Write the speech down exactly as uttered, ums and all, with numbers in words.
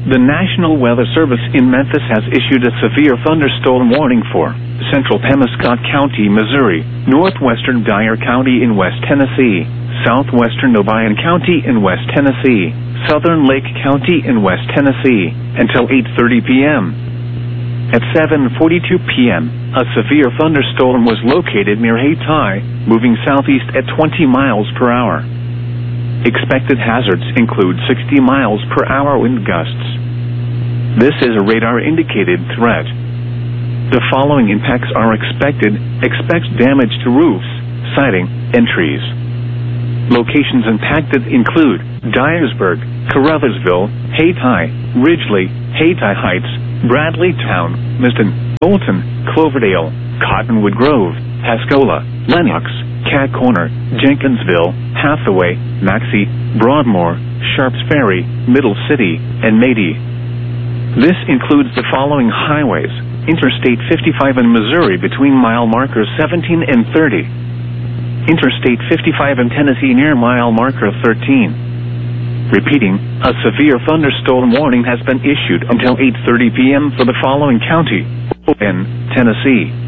The National Weather Service in Memphis has issued a severe thunderstorm warning for central Pemiscot County, Missouri, northwestern Dyer County in West Tennessee, southwestern Obion County in West Tennessee, southern Lake County in West Tennessee, until eight thirty p m At seven forty-two p m, a severe thunderstorm was located near Hayti, moving southeast at twenty miles per hour. Expected hazards include sixty miles per hour wind gusts. This is a radar-indicated threat. The following impacts are expected. Expect damage to roofs, siding, and trees. Locations impacted include Dyersburg, Caruthersville, Hayti, Ridgely, Hayti Heights, Bradley Town, Miston, Bolton, Cloverdale, Cottonwood Grove, Pascola, Lenox, Cat Corner, Jenkinsville, Hathaway, Maxey, Broadmoor, Sharps Ferry, Middle City, and Mady. This includes the following highways: Interstate fifty-five in Missouri between mile markers seventeen and thirty. Interstate fifty-five in Tennessee near mile marker thirteen. Repeating, a severe thunderstorm warning has been issued until eight thirty p m for the following county: in Tennessee.